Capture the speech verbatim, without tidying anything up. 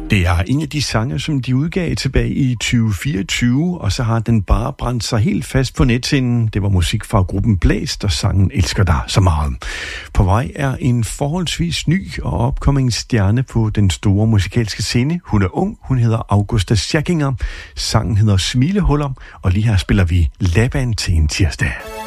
Det er en af de sange, som de udgav tilbage i tyve fireogtyve, og så har den bare brændt sig helt fast på nethinden. Det var musik fra gruppen Blæst, og sangen Elsker dig så meget. På vej er en forholdsvis ny og opkommende stjerne på den store musikalske scene. Hun er ung, hun hedder Augusta Schackinger. Sangen hedder Smilehuller, og lige her spiller vi Laban til en tirsdag.